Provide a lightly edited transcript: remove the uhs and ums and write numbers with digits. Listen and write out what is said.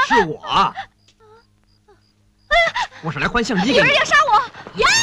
是我。我是来换相机的。 有人要杀我！呀！